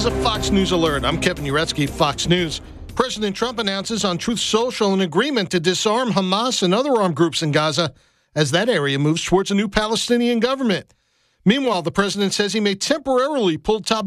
is a Fox News alert. I'm Kevin Uretsky, Fox News. President Trump announces on Truth Social an agreement to disarm Hamas and other armed groups in Gaza as that area moves towards a new Palestinian government. Meanwhile, the president says he may temporarily pull top